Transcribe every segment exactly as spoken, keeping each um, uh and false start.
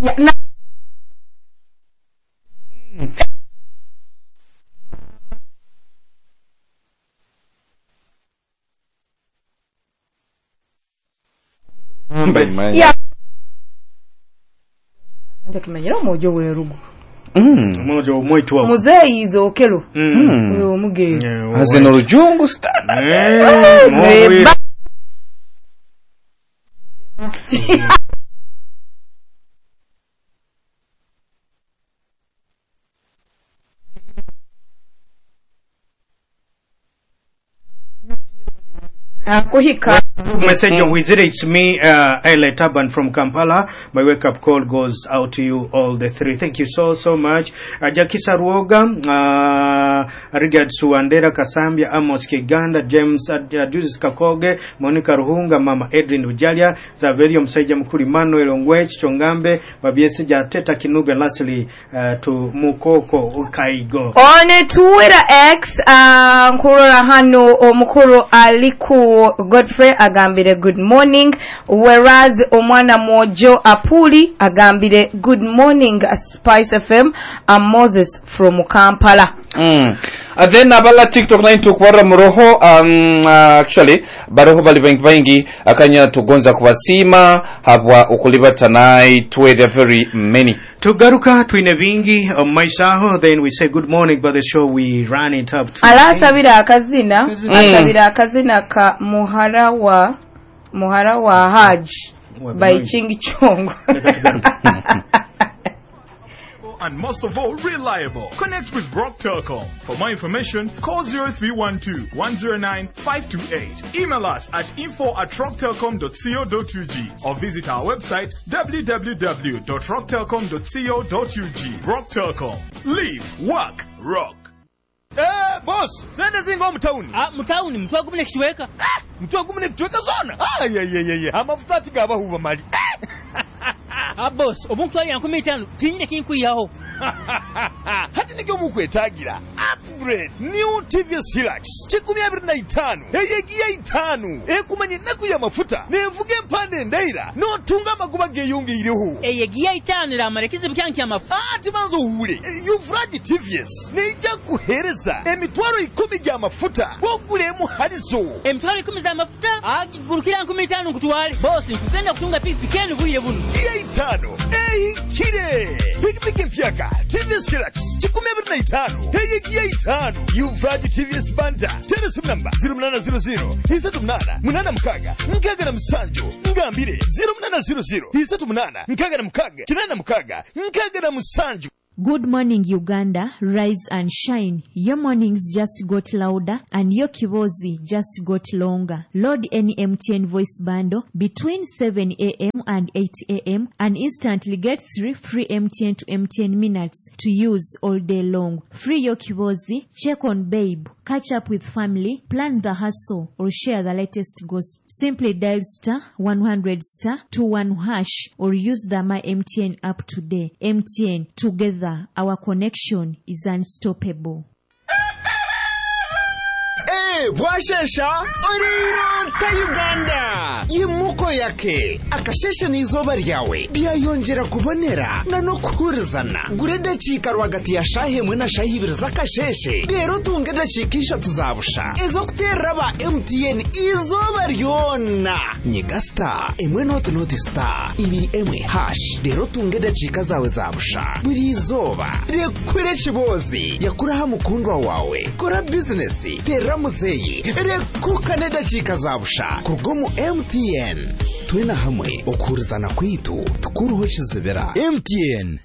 Yeah. Ndakimanyira mojo werugo. Mm. Mojo moitwa. Muzeyi zokelo. Mm. Uyo mugezi. Azeno rujungu stand. Eh. Kuhika. Message of Wizard, it's me, uh, L A Taban from Kampala. My wake up call goes out to you all the three. Thank you so, so much. Uh, Jackie Saruoga, uh, Rigard Suandera Kasambia, Amos Kiganda, James Aduzis Kakoge, Monica Ruhunga, Mama Edwin Ujalia, Zaverio Msaija Mkuri Manuel Ongwech, Chongambe, Babiesi Jateta Kinube, lastly, uh, to Mukoko Ukaigo. On Twitter X, uh, Nkurora Hano, o Mukuro Aliku Godfrey agambire good morning, whereas omwana Mojo Apuli agambire good morning Spice F M and Moses from Kampala. Mm. And then abala TikTok nine tukwara muroho um, uh, actually baroho bali bangi bangi akanya tugonza kubasima habwa okuliba tonight to there very many tugaruka twine bingi on maisaho. Then we say good morning, but the show we ran it up to ala sabira akazina mm. Asabira akazina ka muhara wa muhara wa Haj by Chingi Chongo. And most of all, reliable. Connect with Brock Telecom. For more information, call zero three one two, one zero nine, five two eight. Email us at info at rock telecom dot co dot u g or visit our website w w w dot rock telecom dot co dot u g. Brock Telecom. Live, work, rock. Eh, boss, sende zingo mtauni. Ah, mtauni, mtu agumune kituweka. Ah, mtu agumune kituweka zona. Ah, ye ye ye ye. Amafuta tigaba huwa mali. Ah boss, omuntu ali yankumi ttaano tinyine kinkuyaho. Hati nige mukwetagira. Upgrade new T V S Hilux. Chikumi abiri na itaano. Eyegiya itaano. Ekumanye naku ya mafuta. Nevuge mpande ndaira. No tunga maguba geyunge iriho. Eyegiya itaano la marekize byanki ya mafuta. Ah, timanzo hure. Yufragi T V S. Neija kuhereza. Emitwaro ikumi ya mafuta. Wogulemu halizo. Emitwaro ikumi za mafuta? Ah, gurukira yankumi ttaano kutwale. Boss, nkugenda kutunga pikipiki buye bunu. Tano. Hey, kire. Piki piki mpyaka. T V S Hilux. Chikumi abiri na itaano. Hey, giya itaano. Yufragi T V S Banda. Telephone number zero nane zero zero. Isatu mnana. Munana mkaga. Mkaga na msanjo. Ngambire. zero nane zero zero. Isatu mnana. Mkaga na mkaga. Kinana mkaga. Mkaga na msanjo. Good morning, Uganda. Rise and shine. Your mornings just got louder and your kibozi just got longer. Load any M T N voice bundle between seven a m and eight a m and instantly get three free M T N to M T N minutes to use all day long. Free your kibozi, check on babe, catch up with family, plan the hustle, or share the latest gossip. Simply dial star one hundred star two one hash or use the My M T N app today. M T N, together our connection is unstoppable. Eh, bwashesha oriro Uganda yimuko yake akashesha nizoba ryawe byayongera kubonera na no kurizana gureda chika rwagati ya shahe mwe na shahi birza kasheshe rero tungeda chikisha tuzabusha ezo kuteraba M T N izoba ryona nyigasta emwe not not star ibi emwe hash rero tungeda chika zawe zabusha buri izoba rekwere chibozi yakuraha mukundwa wawe kora business tera muzeyi rekukane dachika zabusha kugomu M T N twena hamwe okurizana kwitu tukuruho kizibera M T N.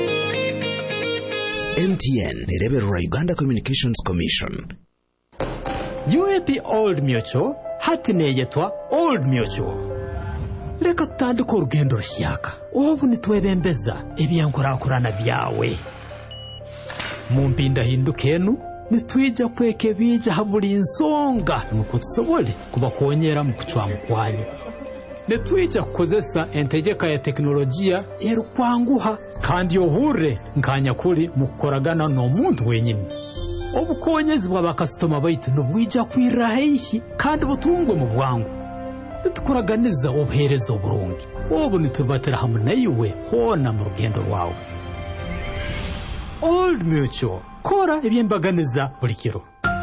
M T N nerebero Uganda Communications Commission. U A P Old Mutual hati neyetwa Old Mutual. Leka tutandika urugendo rushyaka ubu nitwebembeza ebyankorakorana byawe mu mpinda hindukenu nitwija kweke bija haburi insonga nuko tusobole kubakonyera mu kucwa mukwanyu netwija kukozesa entegeka ya teknolojia erukwanguha kandi yohure nkanya kuri mukoragana no muntu wenyine obukonyezi bwa bakastoma baitu no bwija kwirahihi kandi butungwe mu bwangu nituraganiza obuherezo burungi obu nitubatera hamwe naiwe hona mu rugendo rwawe. Old Mutual, kora ebyembaganiza buli kiro.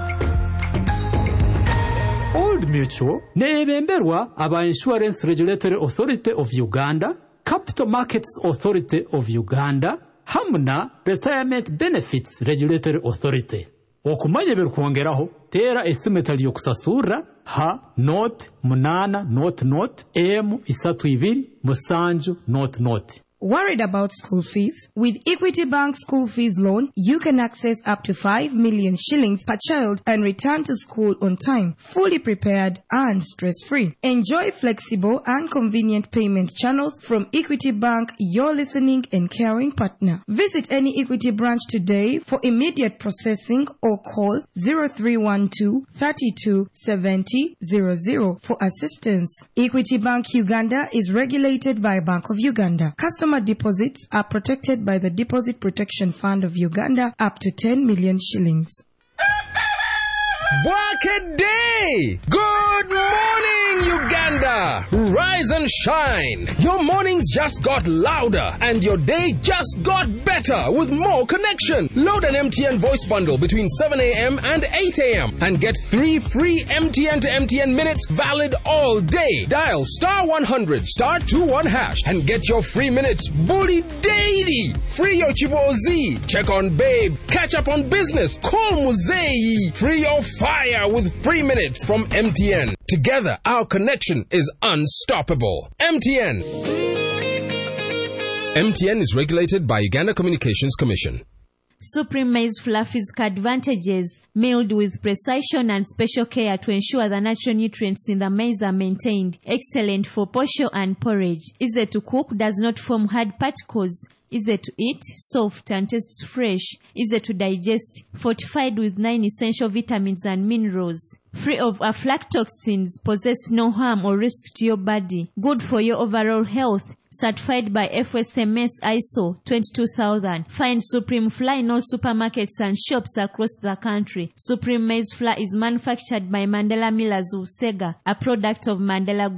Old Mutual neebemberwa aba Insurance Regulatory Authority of Uganda, Capital Markets Authority of Uganda, hamna Retirement Benefits Regulatory Authority. Okumanya birukwongeraho tera esimu etali yokusasura ha note munana note note m isatu ibiri musanju note note. Worried about school fees? With Equity Bank School Fees Loan, you can access up to five million shillings per child and return to school on time, fully prepared and stress-free. Enjoy flexible and convenient payment channels from Equity Bank, your listening and caring partner. Visit any Equity branch today for immediate processing or call zero three one two, three two seven zero zero zero for assistance. Equity Bank Uganda is regulated by Bank of Uganda. Customer deposits are protected by the Deposit Protection Fund of Uganda up to ten million shillings. Bucket Day! Good morning, Uganda! Rise and shine! Your mornings just got louder and your day just got better with more connection. Load an M T N voice bundle between seven a.m. and eight a.m. and get three free M T N to M T N minutes valid all day. Dial star one hundred star two one hash and get your free minutes bully daily. Free your chibozi. Check on babe. Catch up on business. Call Muzei. Free your fire with free minutes from M T N. Together, our connection is unstoppable. M T N. M T N is regulated by Uganda Communications Commission. Supreme Maize Flour Physical Advantages, milled with precision and special care to ensure the natural nutrients in the maize are maintained. Excellent for posho and porridge. Easy to cook, does not form hard particles. Easy to eat, soft and tastes fresh. Easy to digest, fortified with nine essential vitamins and minerals. Free of aflatoxins, possess no harm or risk to your body. Good for your overall health. Certified by F S M S I S O twenty-two thousand. Find Supreme Flour in all supermarkets and shops across the country. Supreme Maize Flour is manufactured by Mandela Millers of Sega, a product of Mandela